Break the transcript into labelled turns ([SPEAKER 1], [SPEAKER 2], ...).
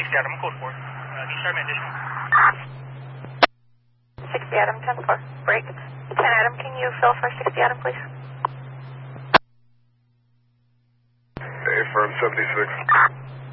[SPEAKER 1] Adam, code 4. Can you start me additional?
[SPEAKER 2] 60 Adam, 10-4. Break. 10 Adam, can you fill for 60 Adam, please?
[SPEAKER 3] A firm 76.